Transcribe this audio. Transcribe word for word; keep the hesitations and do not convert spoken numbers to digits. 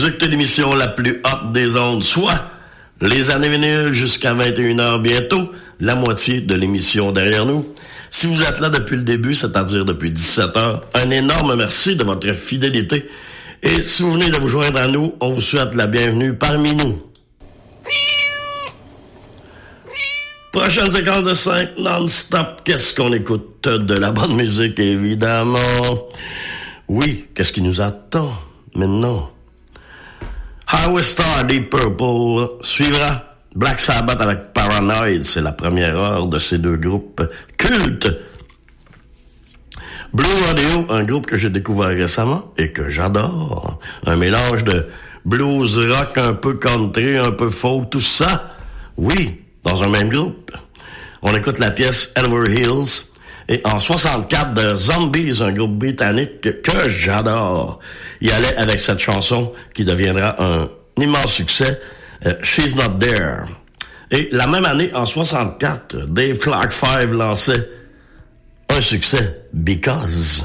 musique, t'es l'émission la plus haute des ondes, soit les années vinyles jusqu'à vingt et une heures bientôt, la moitié de l'émission derrière nous. Si vous êtes là depuis le début, c'est-à-dire depuis dix-sept heures, un énorme merci de votre fidélité. Et si vous venez de vous joindre à nous, on vous souhaite la bienvenue parmi nous. Prochaine séquence de cinq non-stop. Qu'est-ce qu'on écoute? De la bonne musique, évidemment. Oui, qu'est-ce qui nous attend maintenant? Highway Star, Deep Purple suivra. Black Sabbath avec Paranoid, c'est la première heure de ces deux groupes cultes. Blue Rodeo, un groupe que j'ai découvert récemment et que j'adore. Un mélange de blues rock, un peu country, un peu folk, tout ça. Oui, dans un même groupe. On écoute la pièce Elver Hills. Et en soixante-quatre, The Zombies, un groupe britannique que j'adore. Il allait avec cette chanson qui deviendra un immense succès, euh, She's Not There. Et la même année, en soixante-quatre, Dave Clark five lançait un succès, Because.